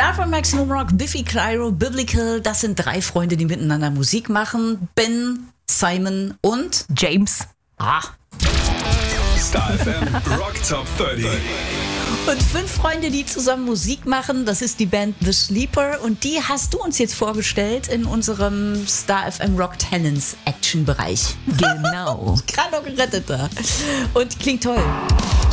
Star FM Maximum Rock, Biffy Clyro, Biblical, das sind 3 Freunde, die miteinander Musik machen. Ben, Simon und James. Star FM Rock Top 30. Und 5 Freunde, die zusammen Musik machen. Das ist die Band The Sleeper. Und die hast du uns jetzt vorgestellt in unserem Star FM Rock Talents Action Bereich. Genau. Gerade noch gerettet da. Und klingt toll.